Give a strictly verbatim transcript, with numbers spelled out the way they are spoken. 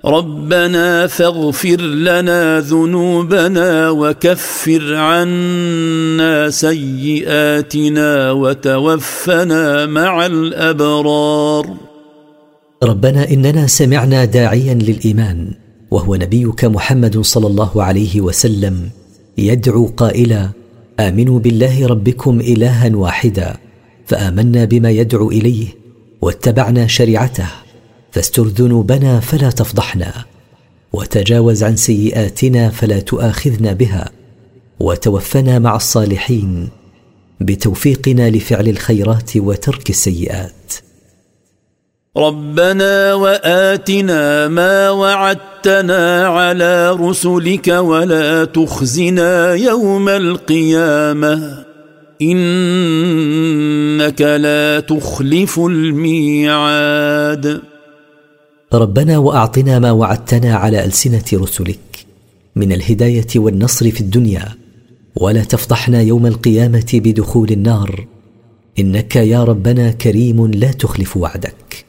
ربنا فاغفر لنا ذنوبنا وكفر عنا سيئاتنا وتوفنا مع الأبرار. ربنا إننا سمعنا داعيا للإيمان وهو نبيك محمد صلى الله عليه وسلم يدعو قائلا: آمنوا بالله ربكم إلها واحدا، فآمنا بما يدعو إليه واتبعنا شريعته، فاستر ذنوبنا فلا تفضحنا، وتجاوز عن سيئاتنا فلا تؤاخذنا بها، وتوفنا مع الصالحين بتوفيقنا لفعل الخيرات وترك السيئات. ربنا وآتنا ما وعدتنا على رسلك ولا تخزنا يوم القيامة إنك لا تخلف الميعاد. ربنا وأعطنا ما وعدتنا على ألسنة رسلك من الهداية والنصر في الدنيا، ولا تفضحنا يوم القيامة بدخول النار، إنك يا ربنا كريم لا تخلف وعدك.